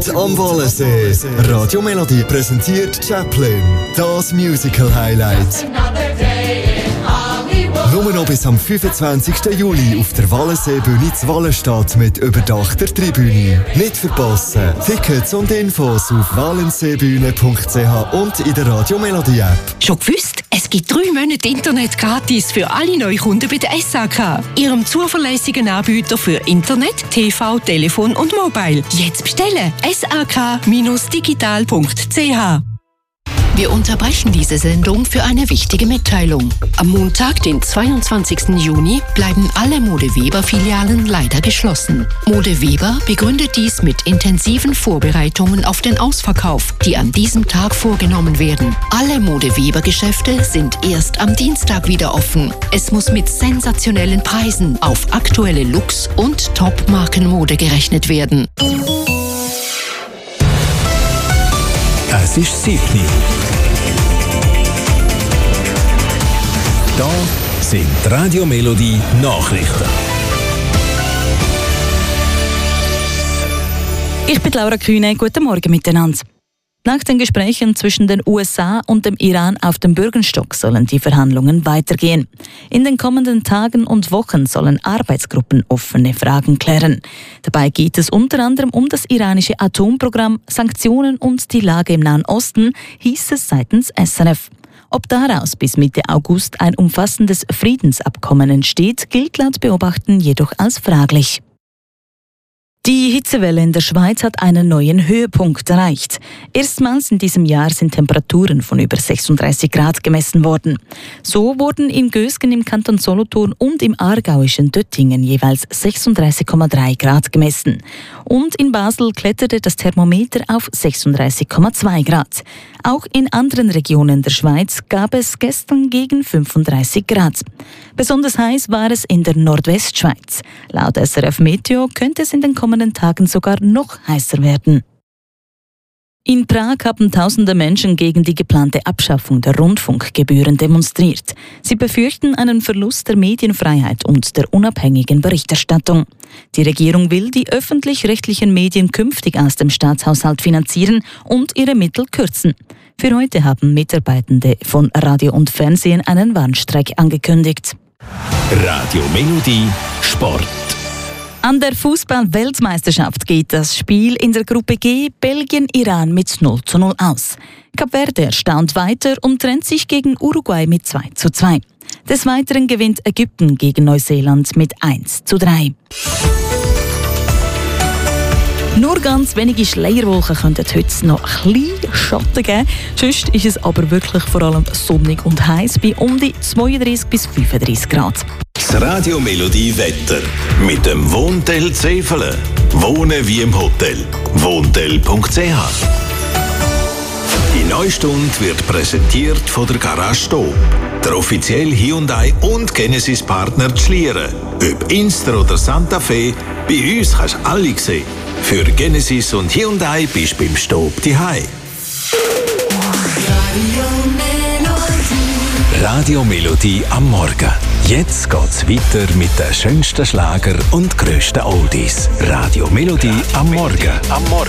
Abend am Wallensee. Radio Melodie präsentiert Chaplin, das Musical-Highlight. Nur noch bis am 25. Juli auf der Wallensee-Bühne zu Wallenstadt mit überdachter Tribüne. Nicht verpassen. Tickets und Infos auf wallenseebühne.ch und in der Radio Melodie-App. Schon gewusst? Es gibt 3 Monate Internet gratis für alle Neukunden bei der SAK. Ihrem zuverlässigen Anbieter für Internet, TV, Telefon und Mobile. Jetzt bestellen. sak-digital.ch. Wir unterbrechen diese Sendung für eine wichtige Mitteilung. Am Montag, den 22. Juni, bleiben alle Mode Weber-Filialen leider geschlossen. Mode Weber begründet dies mit intensiven Vorbereitungen auf den Ausverkauf, die an diesem Tag vorgenommen werden. Alle Mode Weber-Geschäfte sind erst am Dienstag wieder offen. Es muss mit sensationellen Preisen auf aktuelle Looks und Top-Markenmode gerechnet werden. Es ist 7 Uhr. Da sind die Radio Melodie Nachrichten. Ich bin Laura Kühne. Guten Morgen miteinander. Nach den Gesprächen zwischen den USA und dem Iran auf dem Bürgenstock sollen die Verhandlungen weitergehen. In den kommenden Tagen und Wochen sollen Arbeitsgruppen offene Fragen klären. Dabei geht es unter anderem um das iranische Atomprogramm, Sanktionen und die Lage im Nahen Osten, hieß es seitens SRF. Ob daraus bis Mitte August ein umfassendes Friedensabkommen entsteht, gilt laut Beobachten jedoch als fraglich. Die Hitzewelle in der Schweiz hat einen neuen Höhepunkt erreicht. Erstmals in diesem Jahr sind Temperaturen von über 36 Grad gemessen worden. So wurden in Gösgen im Kanton Solothurn und im aargauischen Döttingen jeweils 36,3 Grad gemessen. Und in Basel kletterte das Thermometer auf 36,2 Grad. Auch in anderen Regionen der Schweiz gab es gestern gegen 35 Grad. Besonders heiß war es in der Nordwestschweiz. Laut SRF Meteo könnte es in den kommenden Tagen sogar noch heißer werden. In Prag haben tausende Menschen gegen die geplante Abschaffung der Rundfunkgebühren demonstriert. Sie befürchten einen Verlust der Medienfreiheit und der unabhängigen Berichterstattung. Die Regierung will die öffentlich-rechtlichen Medien künftig aus dem Staatshaushalt finanzieren und ihre Mittel kürzen. Für heute haben Mitarbeitende von Radio und Fernsehen einen Warnstreik angekündigt. Radio Melodie Sport. An der Fußball-Weltmeisterschaft geht das Spiel in der Gruppe G Belgien-Iran mit 0:0 aus. Kap Verde erstaunt weiter und trennt sich gegen Uruguay mit 2:2. Des Weiteren gewinnt Ägypten gegen Neuseeland mit 1:3. Nur ganz wenige Schleierwolken könnten heute noch ein bisschen Schatten geben. Sonst ist es aber wirklich vor allem sonnig und heiß bei um die 32 bis 35 Grad. Das Radio Melodie Wetter mit dem Wohntel Zefele. Wohnen wie im Hotel. Wohntel.ch. Die neue Stunde wird präsentiert von der Garage Stop, der offizielle Hyundai und Genesis Partner Schlieren. Ob Inster oder Santa Fe, bei uns kannst du alle sehen. Für Genesis und Hyundai bist du beim Stop daheim. Radio Melodie am Morgen. Jetzt geht's weiter mit den schönsten Schlager und grössten Oldies. Radio Melodie am Morgen.